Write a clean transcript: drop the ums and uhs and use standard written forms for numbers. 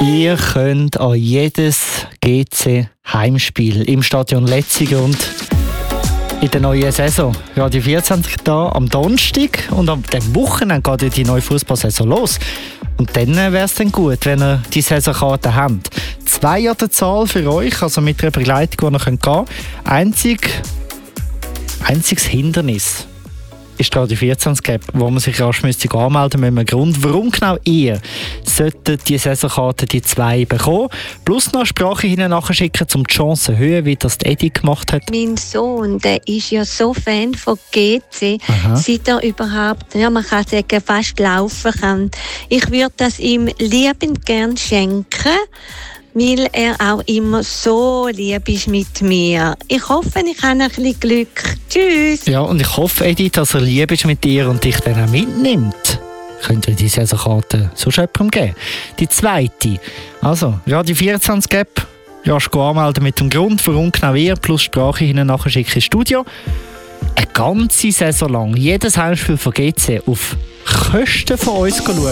Ihr könnt an jedes GC-Heimspiel im Stadion Letzigen und in der neuen Saison. Radio 24 da am Donnerstag und am dem Wochenende geht ja die neue Fußballsaison los. Und dann wäre es dann gut, wenn ihr die Saisonkarte habt. 2 an der Zahl für euch, also mit einer Begleitung, die ihr gehen könnt. Einziges Hindernis ist die Radio 24-App, wo man sich rasch anmelden mit einem Grund. Warum genau ihr solltet die Saisonkarte, die 2 bekommen? Plus noch Sprache nachschicken, um die Chancen zu erhöhen, wie das die Edi gemacht hat. Mein Sohn, der ist ja so Fan von GC, seit er überhaupt, ja, man kann sagen, fast laufen kann. Ich würde das ihm liebend gern schenken, weil er auch immer so lieb ist mit mir. Ich hoffe, ich habe ein bisschen Glück. Tschüss! Ja, und ich hoffe, Edi, dass er lieb ist mit dir und dich dann auch mitnimmt. Könnt ihr die Saisonkarte sonst jemandem geben? Die zweite, also Radio 24-App, rasch anmelden mit dem Grund, warum genau ihr, plus Sprache nachschicken ins Studio. Eine ganze Saison lang, jedes Heimspiel von GC auf Kosten von uns schauen.